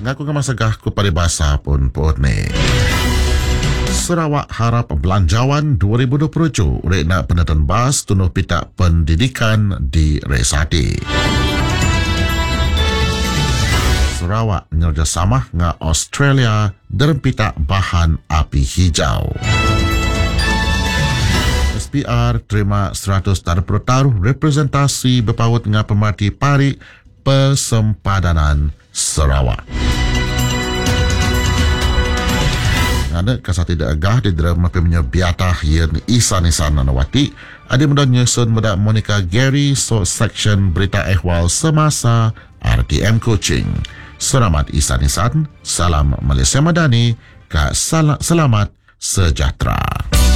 Ngaku masagah ku paribasa pun ni. Sarawak harap belanjawan 2027 urek nak penatan bas tunuh pita pendidikan di Resati. Sarawak kerjasama dengan Australia dalam pita bahan api hijau. SPR terima 100 taruh representasi berpaut dengan pemerhati Parik Persempadanan Sarawak. Ada kasar tidak agah di dalam punya biatah yang isan-isan nanawati. Ada mudah nyusun mudah Monica Gary section berita ehwal semasa RTM Coaching. Selamat isan-isan, salam Malaysia Madani, selamat sejahtera.